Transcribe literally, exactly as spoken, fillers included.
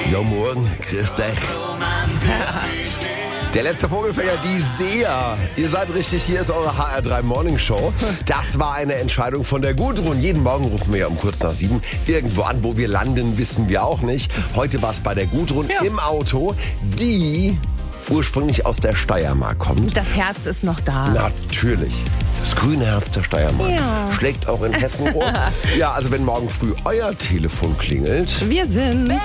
Ja, morgen, grüß dich. Der letzte Vogelfänger, die Sea. Ihr seid richtig, hier ist eure H R drei Morning Show. Das war eine Entscheidung von der Gudrun. Jeden Morgen rufen wir ja um kurz nach sieben irgendwo an. Wo wir landen, wissen wir auch nicht. Heute war es bei der Gudrun Ja. im Auto, die ursprünglich aus der Steiermark kommt. Das Herz ist noch da. Natürlich. Das grüne Herz der Steiermark Ja. schlägt auch in Hessen hoch. Ja, also wenn morgen früh euer Telefon klingelt, Wir sind